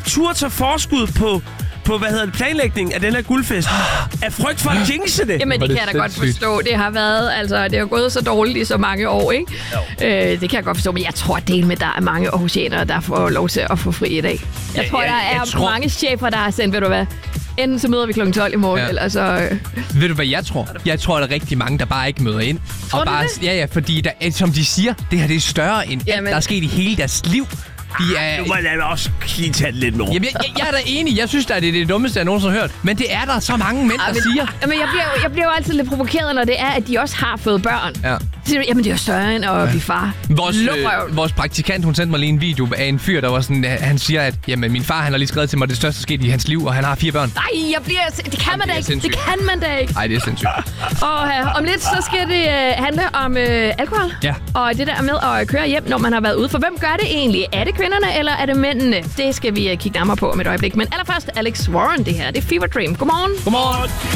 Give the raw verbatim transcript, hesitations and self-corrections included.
turde tage forskud på, på hvad hedder det, planlægningen af den her guldfest. Af frygt for at jinxe det. Jamen, det kan jeg da godt forstå. Det har været, altså, det har gået så dårligt i så mange år, ikke? Øh, det kan jeg godt forstå, men jeg tror del med, der er mange aarhusianere, der får lov til at få fri i dag. Jeg ja, tror, der er jeg tror... mange chefer, der har sendt, ved du hvad, enten så møder vi klokken tolv i morgen, ja. eller så... Øh... Ved du, hvad jeg tror? Jeg tror, der er rigtig mange, der bare ikke møder ind. Tror og bare, det? Ja, ja, fordi der, som de siger, det her det er større end alt, der er sket i hele deres liv. De er... Nu må jeg også lige tage det lidt med. Jamen, jeg, jeg, jeg er da enig. Jeg synes, at det er det dummeste, jeg nogensinde har hørt. Men det er der så mange mænd, der men, siger. Jamen, jeg bliver, jeg bliver jo altid lidt provokeret, når det er, at de også har fået børn. Ja. Så, jamen, det er jo større end at ja. blive far. Vores, øh, vores praktikant, hun sendte mig lige en video af en fyr, der var sådan... Han siger, at jamen, min far han har lige skrevet til mig, det største skete i hans liv, og han har fire børn. Nej, jeg bliver... Det kan man da ikke. Det kan man da ikke. Nej, det er sindssygt. Og uh, om lidt, så skal det uh, handle om uh, alkohol. Ja. Og det der med at køre hjem, når man har været ude. For hvem gør det egentlig? Er det kvinderne, eller er det mændene? Det skal vi uh, kigge nærmere på om et øjeblik. Men allerførst, Alex Warren, det her. Det er Fever Dream. Godmorgen. Godmorgen.